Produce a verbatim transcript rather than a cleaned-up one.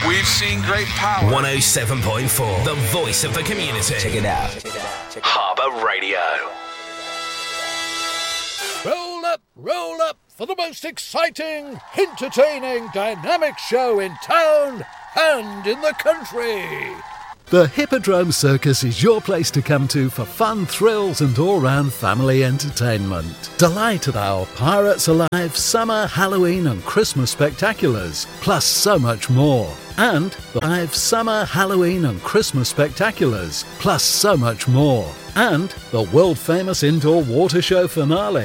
We've seen great power. one oh seven point four, the voice of the community. Check it out. Check it out. Check it out. Harbour Radio. Roll up, roll up for the most exciting, entertaining, dynamic show in town and in the country. The Hippodrome Circus is your place to come to for fun, thrills and all-round family entertainment. Delight at our Pirates Alive summer, Halloween and Christmas spectaculars, plus so much more. And the live summer, Halloween and Christmas spectaculars, plus so much more. And the world-famous indoor water show finale.